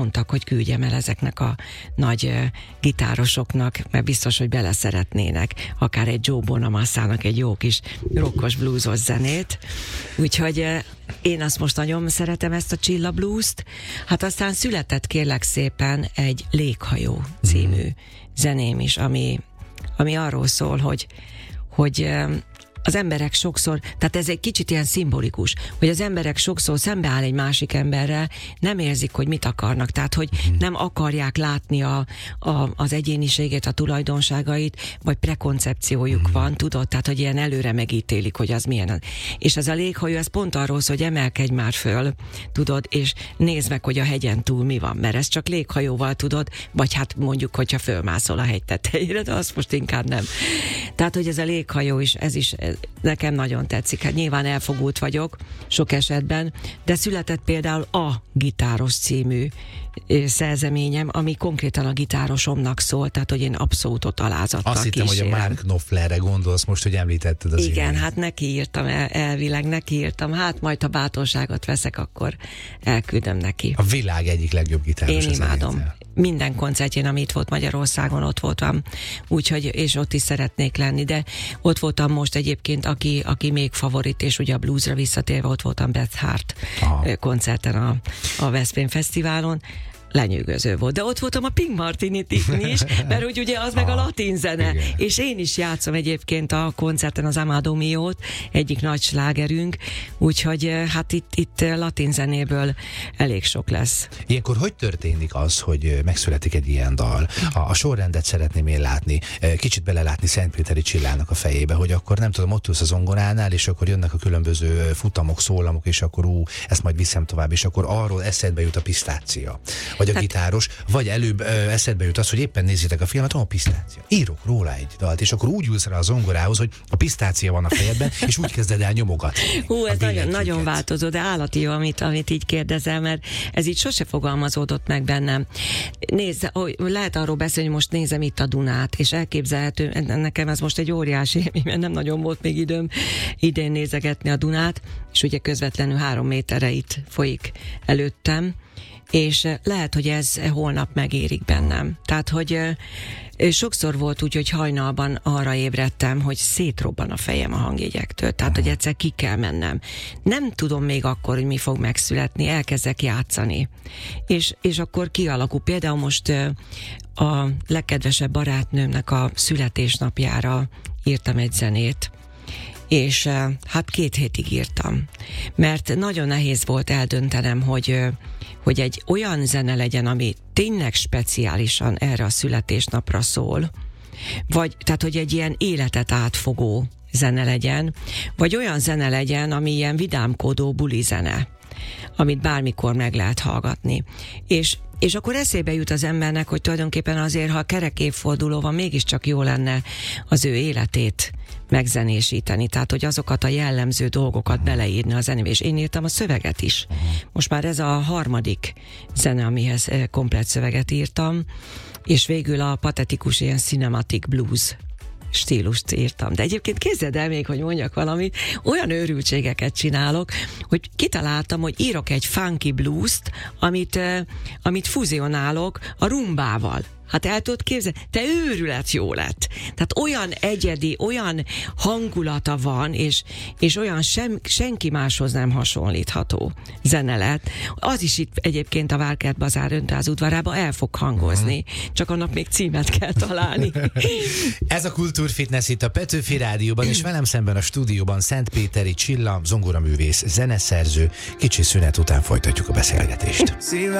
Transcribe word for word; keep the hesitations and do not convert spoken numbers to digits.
mondtak, hogy küldjem el ezeknek a nagy uh, gitárosoknak, mert biztos, hogy bele szeretnének, akár egy Joe Bonamassának egy jó kis rockos bluesos zenét. Úgyhogy uh, én azt most nagyon szeretem, ezt a Csilla blues-t. Hát aztán született kérlek szépen egy Léghajó című zeném is, ami, ami arról szól, hogy, hogy uh, az emberek sokszor, tehát ez egy kicsit ilyen szimbolikus, hogy az emberek sokszor szembeáll egy másik emberrel, nem érzik, hogy mit akarnak, tehát hogy nem akarják látni a, a, az egyéniségét, a tulajdonságait, vagy prekoncepciójuk van, tudod, tehát hogy ilyen előre megítélik, hogy az milyen. És ez a léghajó, ez pont arról szól, hogy emelkedj már föl, tudod, és nézd meg, hogy a hegyen túl mi van, mert ez csak léghajóval tudod, vagy hát mondjuk, hogyha fölmászol a hegy tetejére, de azt most inkább nem. Tehát, hogy ez a léghajó is, ez is nekem nagyon tetszik. Hát nyilván elfogult vagyok sok esetben, de született például a Gitáros című szerzeményem, ami konkrétan a gitárosomnak szól, tehát hogy én abszolút ott alázattal Azt hittem, kísérem. hogy a Mark Knopflerre gondolsz most, hogy említetted az Igen, imént. hát neki írtam, el, elvileg neki írtam, hát majd ha bátorságot veszek, akkor elküldöm neki. A világ egyik legjobb gitáros. Én imádom. Minden koncertjén, ami itt volt Magyarországon, ott voltam, úgyhogy, és ott is szeretnék lenni, de ott voltam most egyébként, aki, aki még favorit, és ugye a bluesra visszatérve, ott voltam Beth Hart Aha. koncerten a, a Veszprém Fesztiválon, lenyűgöző volt. De ott voltam a Pink Martinit is, mert hogy ugye az meg a latin zene. Igen. És én is játszom egyébként a koncerten az Amado Miót, egyik nagy slágerünk, úgyhogy hát itt, itt latin zenéből elég sok lesz. Ilyenkor hogy történik az, hogy megszületik egy ilyen dal? A, a sorrendet szeretném én látni, kicsit belelátni Szentpéteri Csillának a fejébe, hogy akkor nem tudom, ott ülsz a zongoránál, és akkor jönnek a különböző futamok, szólamok, és akkor ú, ezt majd viszem tovább, és akkor arról eszedbe jut a pisztácia. Vagy a hát, gitáros, vagy előbb ö, eszedbe jut az, hogy éppen nézzétek a filmet, a pisztácia. Írok róla egy dalt, és akkor úgy ülsz rá a zongorához, hogy a pisztácia van a fejedben, és úgy kezded el nyomogatni. Hú, ez nagyon, nagyon változó, de állati jó, amit, amit így kérdezel, mert ez így sose fogalmazódott meg bennem. Nézd, lehet arról beszélni, hogy most nézem itt a Dunát, és elképzelhető, nekem ez most egy óriási élmény, mert nem nagyon volt még időm idén nézegetni a Dunát, és ugye közvetlenül három méterre itt folyik előttem, és lehet, hogy ez holnap megérik bennem. Tehát, hogy sokszor volt úgy, hogy hajnalban arra ébredtem, hogy szétrobban a fejem a hangjegyektől. Tehát, hogy egyszer ki kell mennem. Nem tudom még akkor, hogy mi fog megszületni, elkezdek játszani. És, és akkor kialakul. Például most a legkedvesebb barátnőmnek a születésnapjára írtam egy zenét, és hát két hétig írtam. Mert nagyon nehéz volt eldöntenem, hogy, hogy egy olyan zene legyen, ami tényleg speciálisan erre a születésnapra szól, vagy, tehát, hogy egy ilyen életet átfogó zene legyen, vagy olyan zene legyen, ami ilyen vidámkodó buli zene, amit bármikor meg lehet hallgatni. És És akkor eszébe jut az embernek, hogy tulajdonképpen azért, ha a kerek évforduló van, mégiscsak jó lenne az ő életét megzenésíteni. Tehát, hogy azokat a jellemző dolgokat beleírni a zenébe. És én írtam a szöveget is. Most már ez a harmadik zene, amihez komplett szöveget írtam, és végül a patetikus ilyen cinematic blues stílust írtam. De egyébként képzeld el még, hogy mondjak valamit, olyan őrültségeket csinálok, hogy kitaláltam, hogy írok egy funky blues-t, amit, uh, amit fuzionálok a rumbával. Hát el tudod képzelni? Te őrület jó lett. Tehát olyan egyedi, olyan hangulata van, és, és olyan sem, senki máshoz nem hasonlítható zene lett. Az is itt egyébként a Várkert Bazár Öntáz udvarában el fog hangozni. Csak annak még címet kell találni. Ez a Kultúrfitness itt a Petőfi Rádióban, és velem szemben a stúdióban Szentpéteri Csilla, zongoraművész, zeneszerző. Kicsi szünet után folytatjuk a beszélgetést.